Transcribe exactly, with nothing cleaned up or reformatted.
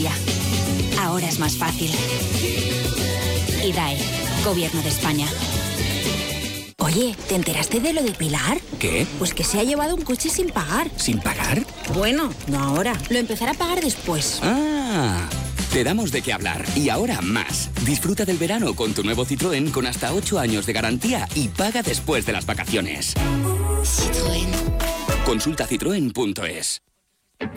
propia. Ahora es más fácil. I D A E, Gobierno de España. Oye, ¿te enteraste de lo de Pilar? ¿Qué? Pues que se ha llevado un coche sin pagar. ¿Sin pagar? Bueno, no ahora. Lo empezará a pagar después. Ah, te damos de qué hablar. Y ahora más. Disfruta del verano con tu nuevo Citroën con hasta ocho años de garantía y paga después de las vacaciones. Citroën. Consulta citroen punto es.